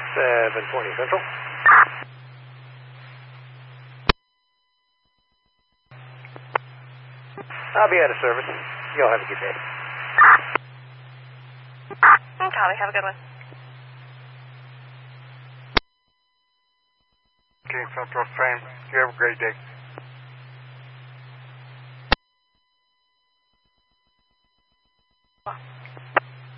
720 Central. I'll be out of service. Y'all have a good day. Copy. Have a good one. King Central, same. You have a great day.